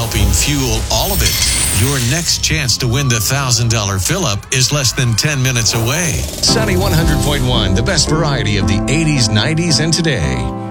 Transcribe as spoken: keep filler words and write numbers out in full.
helping fuel all of it. Your next chance to win the one thousand dollars fill-up is less than ten minutes away. Sunny one hundred point one, the best variety of the eighties, nineties, and today.